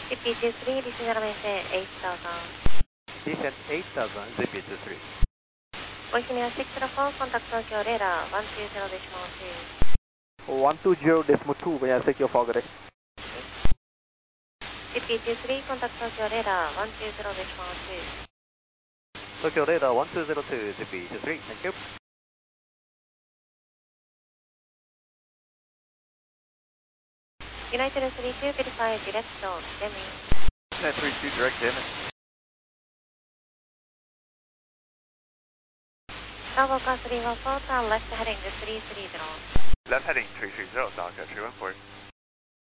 CP23, descend maintain 8000. Descent 8000, ZP23. Oceania 604, contact Tokyo radar 120.2. 120.2 với Tokyo Fog đấy. CP23, contact Tokyo radar 120.2. Tokyo radar 1202, ZP23, thank you. United 32, verify direct zone, Demi. United 32, direct Demi. Bravo car 314, turn left heading to 330. Left heading 330, Dalka 314.